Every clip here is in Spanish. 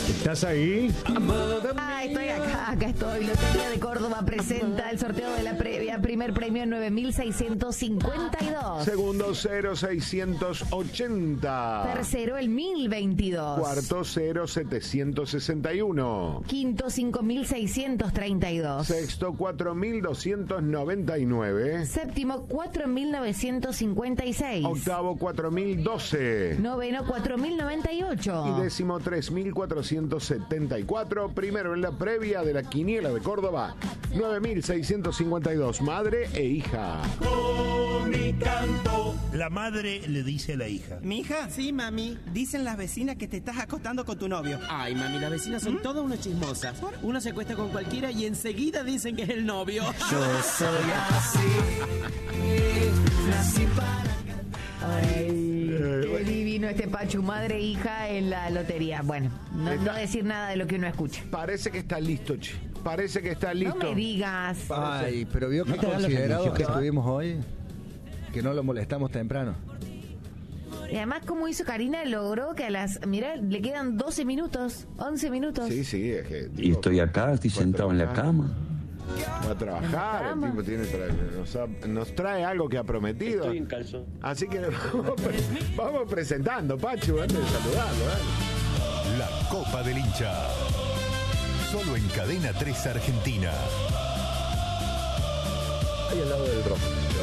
¿Estás ahí? Estoy acá estoy. Lotería de Córdoba presenta el sorteo de la previa. Primer premio en 9.652. Segundo, 0,680. Tercero, el 1.022. Cuarto, 0,761. Quinto, 5.632. Sexto, 4.299. Séptimo, 4.956. Octavo, 4.012. Noveno, 4.098. Y décimo, 3.474. Primero en la previa de la quiniela de Córdoba, 9.652. Madre e hija. Con mi canto. La madre le dice a la hija: ¿Mi hija? Sí, mami. Dicen las vecinas que te estás acostando con tu novio. Ay, mami, las vecinas son todas unas chismosas. Uno se acuesta con cualquiera y enseguida dicen que es el novio. Yo soy así. Nací para Ay, qué divino este Pachu, madre e hija en la lotería. Bueno, no decir nada de lo que uno escucha. Parece que está listo, che. Parece que está listo. No me digas. Ay, pero vio que considerados que estuvimos hoy, que no lo molestamos temprano. Y además, como hizo Karina, logró que mirá, le quedan 12 minutos, 11 minutos. Sí, es que... Y estoy acá, estoy sentado en la cama. Va a trabajar, el tipo nos trae algo que ha prometido. Estoy en calzón. Así que vamos presentando, Pachu, antes de saludarlo. La Copa del Hincha. Solo en Cadena 3 Argentina. Ahí al lado del rojo.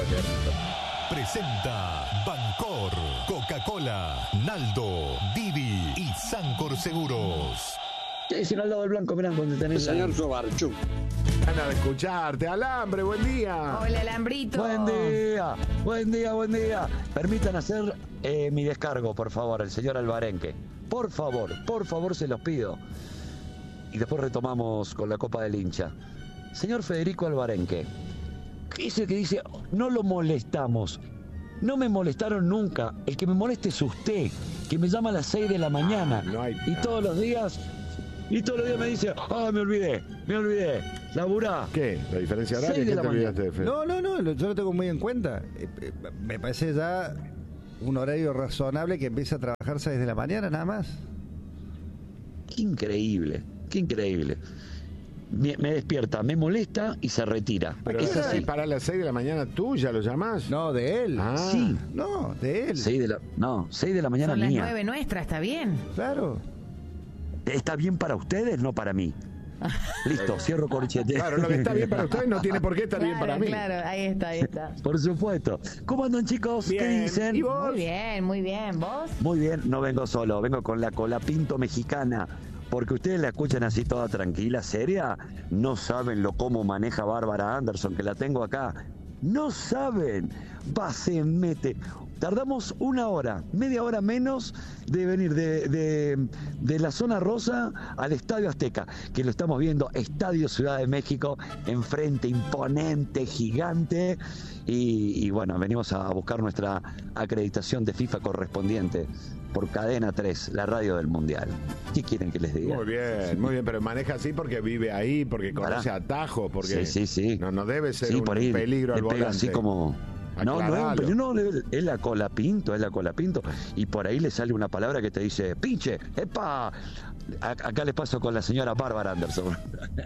Presenta Bancor, Coca-Cola, Naldo, Didi y Sancor Seguros. ¿Qué dicen al lado del blanco? Mirá donde tenés Señor Sobarchuk. Gana de escucharte. Alambre, buen día. Hola, Alambrito. Buen día. Permitan hacer mi descargo, por favor, el señor Albarenque. Por favor, se los pido. Y después retomamos con la Copa del Hincha. Señor Federico Albarenque, ¿qué es el que dice? No lo molestamos. No me molestaron nunca. El que me moleste es usted, que me llama a las 6 de la mañana. Y todos los días me dice, me olvidé. Laburá. ¿Qué? ¿La diferencia horaria? ¿Qué te olvidaste de Fede? No, yo lo tengo muy en cuenta. Me parece ya un horario razonable que empieza a trabajar 6 de la mañana, nada más. Qué increíble. Me despierta, me molesta y se retira. Pero es así. para las 6 de la mañana, ¿tú ya lo llamás? No, de él. Sí. No, de él. 6 de la mañana Son mía. las 9 nuestras, ¿está bien? Claro. ¿Está bien para ustedes? No para mí. Listo, cierro corchete. Claro, lo que está bien para ustedes no tiene por qué estar bien para mí. Claro, ahí está. Por supuesto. ¿Cómo andan, chicos? Bien. ¿Qué dicen? ¿Y vos? Muy bien. ¿Vos? Muy bien, no vengo solo, vengo con la Colapinto mexicana. Porque ustedes la escuchan así toda tranquila, seria. No saben lo cómo maneja Bárbara Anderson, que la tengo acá. No saben. Se mete. Tardamos una hora, media hora menos de venir de la zona rosa al Estadio Azteca, que lo estamos viendo, Estadio Ciudad de México, enfrente, imponente, gigante. Y bueno, venimos a buscar nuestra acreditación de FIFA correspondiente por Cadena 3, la radio del Mundial. ¿Qué quieren que les diga? Muy bien, pero maneja así porque vive ahí, porque conoce atajos, porque sí. No debe ser Sí, un por ahí peligro al le pega volante. así como... No es un peligro, es la Colapinto. Y por ahí le sale una palabra que te dice, pinche, epa. Acá les paso con la señora Bárbara Anderson.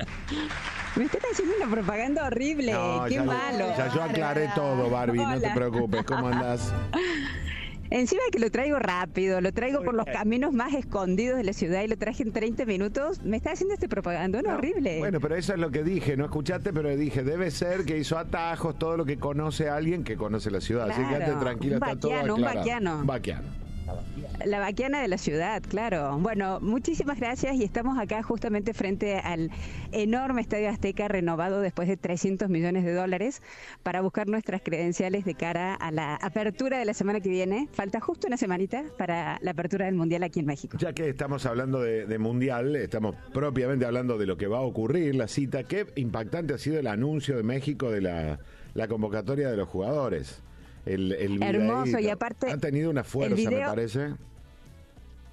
Me están haciendo una propaganda horrible, qué malo. Ya yo aclaré todo, Barbie, no te preocupes. ¿Cómo andás? Encima que lo traigo rápido, lo traigo por los caminos más escondidos de la ciudad y lo traje en 30 minutos. Me está haciendo este propagandón horrible. Bueno, pero eso es lo que dije, no escuchaste, pero dije, debe ser que hizo atajos, todo lo que conoce a alguien que conoce la ciudad. Así que Claro, quédate tranquila, un está todo vaquiano, un aclarado. vaquiano. La vaquiana de la ciudad, claro. Bueno, muchísimas gracias y estamos acá justamente frente al enorme Estadio Azteca renovado después de $300 millones para buscar nuestras credenciales de cara a la apertura de la semana que viene. Falta justo una semanita para la apertura del Mundial aquí en México. Ya que estamos hablando de Mundial, estamos propiamente hablando de lo que va a ocurrir, la cita. Qué impactante ha sido el anuncio de México de la convocatoria de los jugadores. El hermoso, videíto. y aparte ha tenido una fuerza, me parece.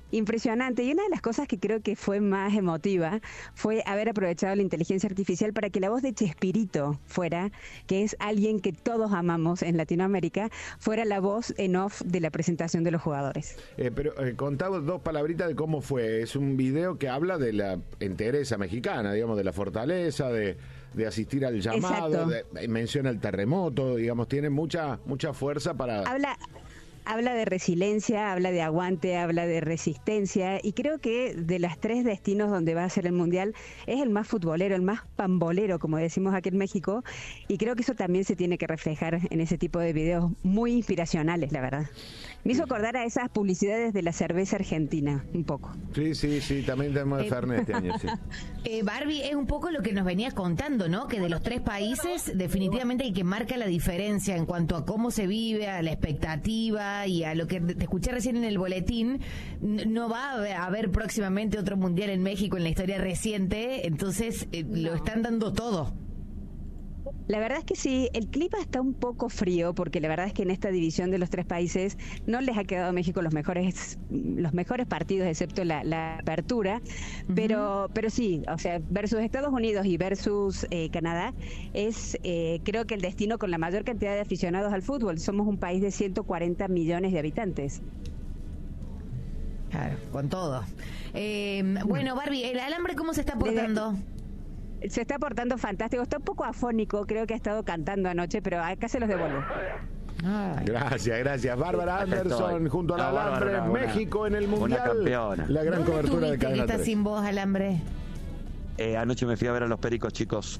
Impresionante. Y una de las cosas que creo que fue más emotiva fue haber aprovechado la inteligencia artificial para que la voz de Chespirito fuera, que es alguien que todos amamos en Latinoamérica, fuera la voz en off de la presentación de los jugadores. Pero contamos 2 palabritas de cómo fue. Es un video que habla de la entereza mexicana, digamos, de la fortaleza, de asistir al llamado, menciona el terremoto, digamos, tiene mucha fuerza para... Habla de resiliencia, habla de aguante, habla de resistencia, y creo que de los 3 destinos donde va a ser el Mundial es el más futbolero, el más pambolero, como decimos aquí en México, y creo que eso también se tiene que reflejar en ese tipo de videos muy inspiracionales, la verdad. Me hizo acordar a esas publicidades de la cerveza argentina, un poco. Sí, también tenemos de Fernet este año, sí. Barbie, es un poco lo que nos venías contando, ¿no? Que de los 3 países definitivamente hay que marca la diferencia en cuanto a cómo se vive, a la expectativa y a lo que te escuché recién en el boletín. No va a haber próximamente otro mundial en México en la historia reciente, entonces lo están dando todo. La verdad es que sí, el clima está un poco frío porque la verdad es que en esta división de los 3 países no les ha quedado a México los mejores partidos, excepto la apertura, pero sí, o sea, versus Estados Unidos y versus Canadá es creo que el destino con la mayor cantidad de aficionados al fútbol. Somos un país de 140 millones de habitantes. Claro, con todo. Bueno, Barbie, ¿el alambre cómo se está portando? Se está portando fantástico, está un poco afónico, creo que ha estado cantando anoche, pero acá se los devuelvo. Gracias. Bárbara Anderson junto al alambre, México en el Mundial. Una campeona. La gran cobertura de Cadena 3. ¿Estás sin voz, alambre? Anoche me fui a ver a los Pericos, chicos.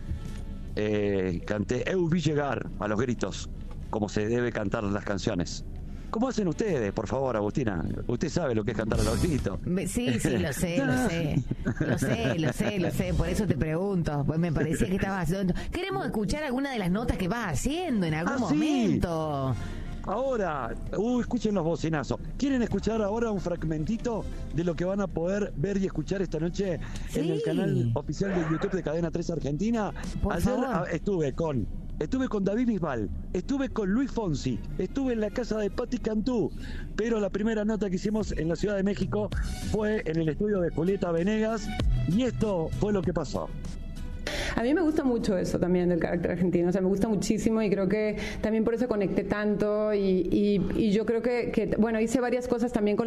Canté Eu vi llegar a los gritos, como se debe cantar las canciones. ¿Cómo hacen ustedes, por favor, Agustina? Usted sabe lo que es cantar a los gritos. Sí, lo sé, por eso te pregunto, pues me parecía que estabas haciendo... Queremos escuchar alguna de las notas que vas haciendo en algún momento. Ahora, escuchen los bocinazos. ¿Quieren escuchar ahora un fragmentito de lo que van a poder ver y escuchar esta noche en el canal oficial de YouTube de Cadena 3 Argentina? Ayer estuve con David Bisbal, estuve con Luis Fonsi, estuve en la casa de Patti Cantú, pero la primera nota que hicimos en la Ciudad de México fue en el estudio de Julieta Venegas, y esto fue lo que pasó. A mí me gusta mucho eso también del carácter argentino, o sea, me gusta muchísimo y creo que también por eso conecté tanto y yo creo que bueno, hice varias cosas también con